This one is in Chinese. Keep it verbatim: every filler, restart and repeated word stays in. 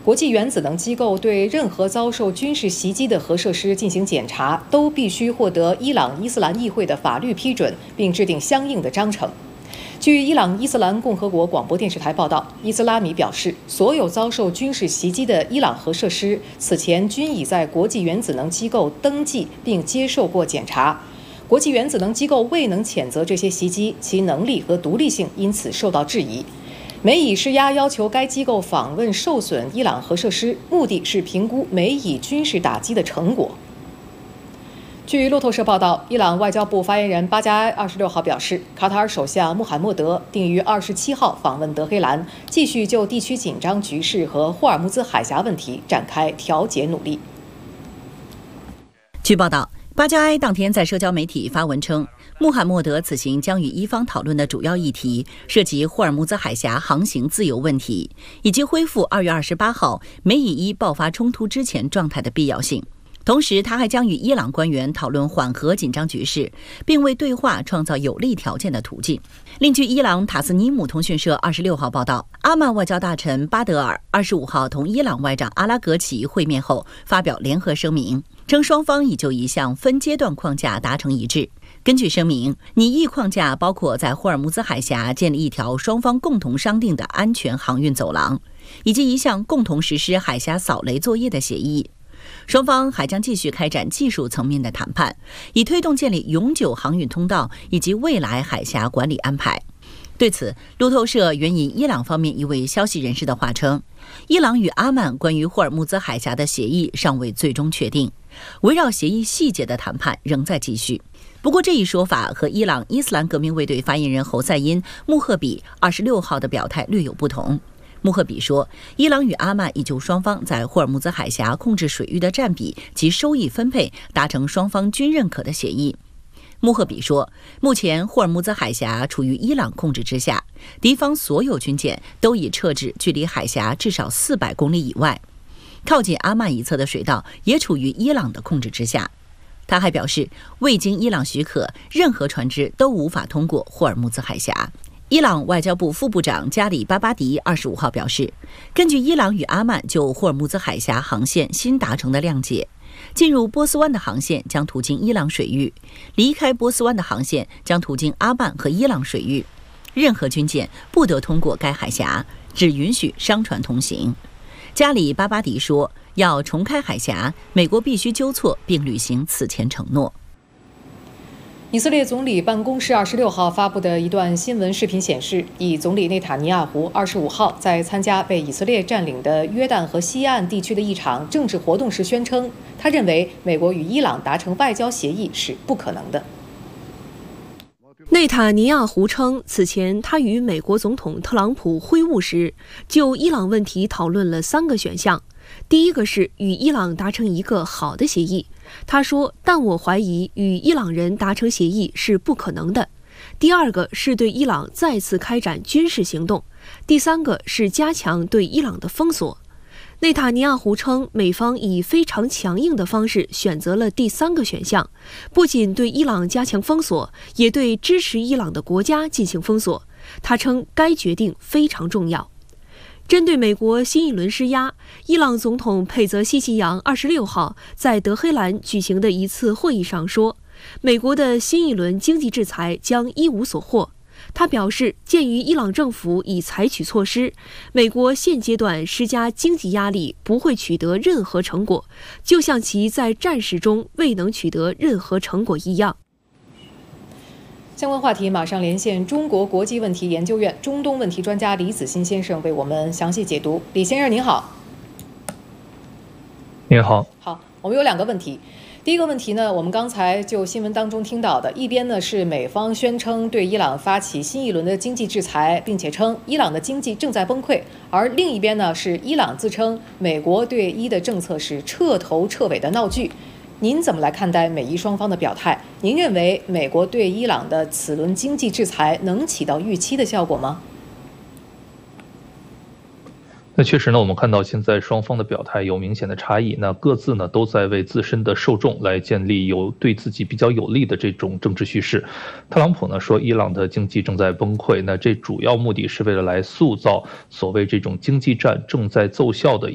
国际原子能机构对任何遭受军事袭击的核设施进行检查，都必须获得伊朗伊斯兰议会的法律批准，并制定相应的章程。据伊朗伊斯兰共和国广播电视台报道，伊斯拉米表示，所有遭受军事袭击的伊朗核设施此前均已在国际原子能机构登记并接受过检查。国际原子能机构未能谴责这些袭击，其能力和独立性因此受到质疑。美以施压要求该机构访问受损伊朗核设施，目的是评估美以军事打击的成果。据路透社报道，伊朗外交部发言人巴加埃二十六号表示，卡塔尔首相穆罕默德定于二十七号访问德黑兰，继续就地区紧张局势和霍尔木兹海峡问题展开调解努力。 据报道，巴加埃当天在社交媒体发文称，穆罕默德此行将与伊方讨论的主要议题涉及霍尔木兹海峡航行自由问题，以及恢复二月二十八号美以伊爆发冲突之前状态的必要性。同时，他还将与伊朗官员讨论缓和紧张局势，并为对话创造有利条件的途径。另据伊朗塔斯尼姆通讯社二十六号报道，阿曼外交大臣巴德尔二十五号同伊朗外长阿拉格齐会面后发表联合声明，称双方已就一项分阶段框架达成一致。根据声明，拟议框架包括在霍尔木兹海峡建立一条双方共同商定的安全航运走廊，以及一项共同实施海峡扫雷作业的协议。双方还将继续开展技术层面的谈判，以推动建立永久航运通道以及未来海峡管理安排。对此，路透社援引伊朗方面一位消息人士的话称，伊朗与阿曼关于霍尔木兹海峡的协议尚未最终确定，围绕协议细节的谈判仍在继续。不过，这一说法和伊朗伊斯兰革命卫队发言人侯赛因·穆赫比二十六号的表态略有不同。穆赫比说，伊朗与阿曼已就双方在霍尔木兹海峡控制水域的占比及收益分配达成双方均认可的协议。穆赫比说，目前霍尔木兹海峡处于伊朗控制之下，敌方所有军舰都已撤至距离海峡至少四百公里以外，靠近阿曼一侧的水道也处于伊朗的控制之下。他还表示，未经伊朗许可，任何船只都无法通过霍尔木兹海峡。伊朗外交部副部长加里巴巴迪二十五号表示，根据伊朗与阿曼就霍尔木兹海峡航线新达成的谅解，进入波斯湾的航线将途经伊朗水域，离开波斯湾的航线将途经阿曼和伊朗水域。任何军舰不得通过该海峡，只允许商船通行。加里巴巴迪说，要重开海峡，美国必须纠错并履行此前承诺。 以色列总理办公室二十六号发布的一段新闻视频显示，以总理内塔尼亚胡二十五号在参加被以色列占领的约旦河西岸地区的一场政治活动时宣称，他认为美国与伊朗达成外交协议是不可能的。 内塔尼亚胡称，此前他与美国总统特朗普会晤时，就伊朗问题讨论了三个选项。第一个是与伊朗达成一个好的协议，他说，但我怀疑与伊朗人达成协议是不可能的。第二个是对伊朗再次开展军事行动，第三个是加强对伊朗的封锁。内塔尼亚胡称，美方以非常强硬的方式选择了第三个选项，不仅对伊朗加强封锁，也对支持伊朗的国家进行封锁。他称该决定非常重要。针对美国新一轮施压，伊朗总统佩泽西奇扬二十六号在德黑兰举行的一次会议上说，美国的新一轮经济制裁将一无所获。他表示，鉴于伊朗政府已采取措施，美国现阶段施加经济压力不会取得任何成果，就像其在战事中未能取得任何成果一样。 相关话题马上连线中国国际问题研究院中东问题专家李子欣先生为我们详细解读。李先生您好。 您好。 好，我们有两个问题。第一个问题呢，我们刚才就新闻当中听到的，一边呢是美方宣称对伊朗发起新一轮的经济制裁，并且称伊朗的经济正在崩溃，而另一边呢是伊朗自称美国对伊的政策是彻头彻尾的闹剧。您怎么来看待美伊双方的表态？您认为美国对伊朗的此轮经济制裁能起到预期的效果吗？ 那确实呢，我们看到现在双方的表态有明显的差异，那各自呢都在为自身的受众来建立有对自己比较有利的这种政治叙事。特朗普呢说伊朗的经济正在崩溃，那这主要目的是为了来塑造所谓这种经济战正在奏效的